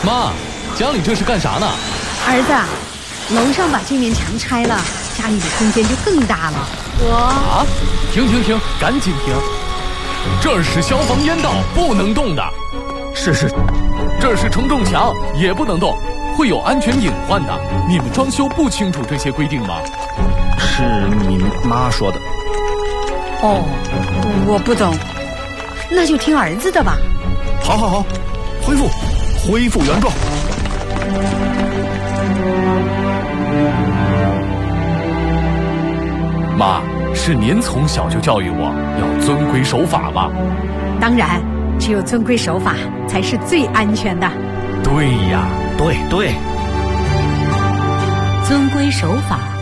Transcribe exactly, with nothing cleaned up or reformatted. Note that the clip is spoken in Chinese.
妈，家里这是干啥呢？ 儿子，楼上把这面墙拆了，家里的空间就更大了。我啊，停停停，赶紧停！这儿是消防烟道，不能动的。 是是， 这是承重墙，也不能动，会有安全隐患的。你们装修不清楚这些规定吗？ 是你妈说的。 哦，我不懂，那就听儿子的吧。 好好好，恢复，恢复原状。 妈，是您从小就教育我要遵规守法吧？ 当然，只有遵规守法才是最安全的。 对呀， 对对， 遵规守法